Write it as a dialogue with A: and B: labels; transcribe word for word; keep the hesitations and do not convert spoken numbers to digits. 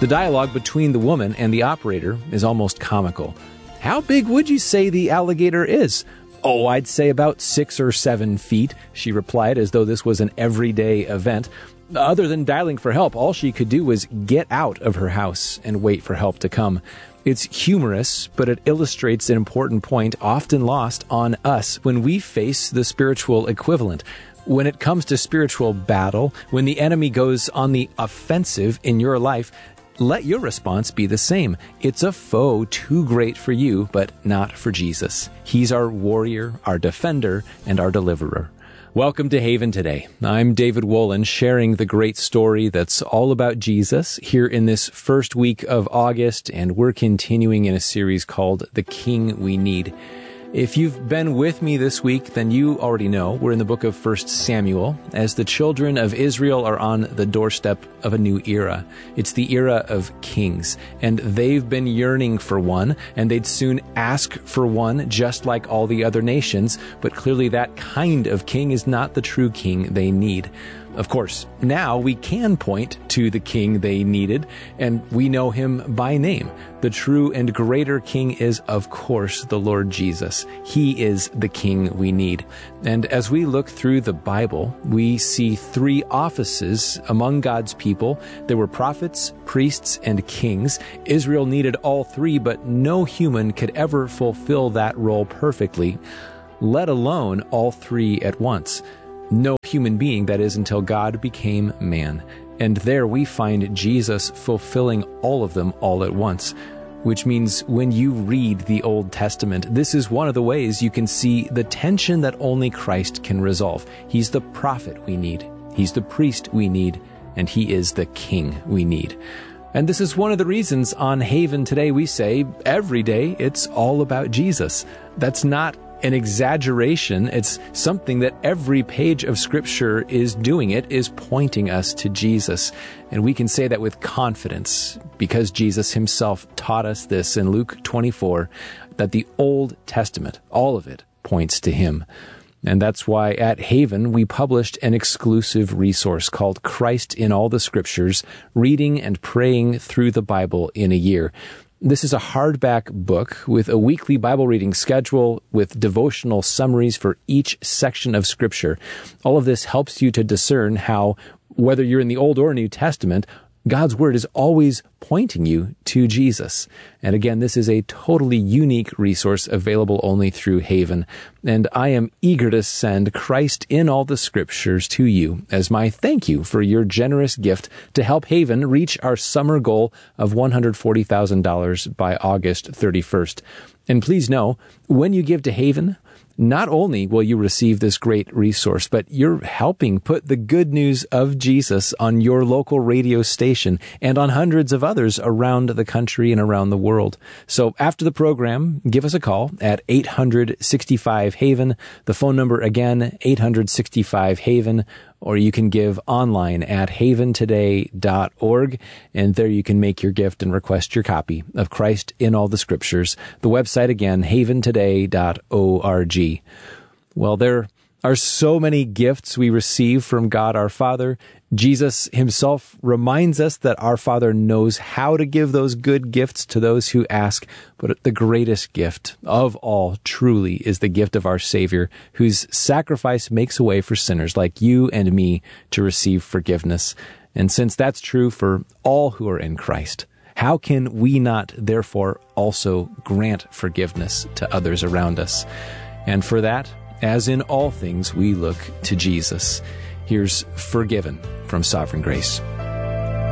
A: The dialogue between the woman and the operator is almost comical. "How big would you say the alligator is?" "Oh, I'd say about six or seven feet," she replied, as though this was an everyday event. Other than dialing for help, all she could do was get out of her house and wait for help to come. It's humorous, but it illustrates an important point often lost on us when we face the spiritual equivalent. When it comes to spiritual battle, when the enemy goes on the offensive in your life, let your response be the same. It's a foe too great for you, but not for Jesus. He's our warrior, our defender, and our deliverer. Welcome to Haven Today. I'm David Wolin, sharing the great story that's all about Jesus here in this first week of August, and we're continuing in a series called The King We Need. If you've been with me this week, then you already know we're in the book of First Samuel, as the children of Israel are on the doorstep of a new era. It's the era of kings, and they've been yearning for one, and they'd soon ask for one, just like all the other nations, but clearly that kind of king is not the true king they need. Of course, now we can point to the king they needed, and we know him by name. The true and greater king is, of course, the Lord Jesus. He is the king we need. And as we look through the Bible, we see three offices among God's people. There were prophets, priests, and kings. Israel needed all three, but no human could ever fulfill that role perfectly, let alone all three at once. No human being, that is, until God became man. And there we find Jesus fulfilling all of them all at once. Which means when you read the Old Testament, this is one of the ways you can see the tension that only Christ can resolve. He's the prophet we need. He's the priest we need. And he is the king we need. And this is one of the reasons on Haven Today we say every day it's all about Jesus. That's not an exaggeration. It's something that every page of Scripture is doing. It is pointing us to Jesus. And we can say that with confidence because Jesus himself taught us this in Luke twenty-four, that the Old Testament, all of it, points to him. And that's why at Haven we published an exclusive resource called Christ in All the Scriptures, Reading and Praying Through the Bible in a Year. This is a hardback book with a weekly Bible reading schedule with devotional summaries for each section of Scripture. All of this helps you to discern how, whether you're in the Old or New Testament, God's Word is always pointing you to Jesus. And again, this is a totally unique resource available only through Haven. And I am eager to send Christ in All the Scriptures to you as my thank you for your generous gift to help Haven reach our summer goal of one hundred forty thousand dollars by August thirty-first. And please know, when you give to Haven, not only will you receive this great resource, but you're helping put the good news of Jesus on your local radio station and on hundreds of others around the country and around the world. So after the program, give us a call at eight hundred sixty-five Haven. The phone number again, eight hundred sixty-five Haven. Or you can give online at haven today dot org, and there you can make your gift and request your copy of Christ in All the Scriptures. The website again, haven today dot org. Well, there are so many gifts we receive from God our Father. Jesus himself reminds us that our Father knows how to give those good gifts to those who ask, but the greatest gift of all truly is the gift of our Savior, whose sacrifice makes a way for sinners like you and me to receive forgiveness. And since that's true for all who are in Christ, how can we not therefore also grant forgiveness to others around us? And for that, as in all things, we look to Jesus. Here's Forgiven from Sovereign Grace.